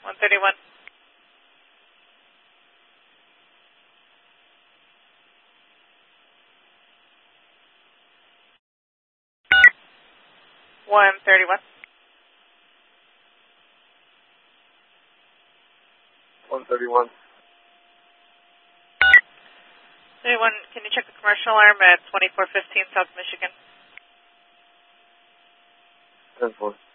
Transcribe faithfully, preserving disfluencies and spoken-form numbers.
one thirty-one. one thirty-one. one thirty-one. thirty-one, can you check the commercial alarm at twenty-four fifteen South Michigan? ten four.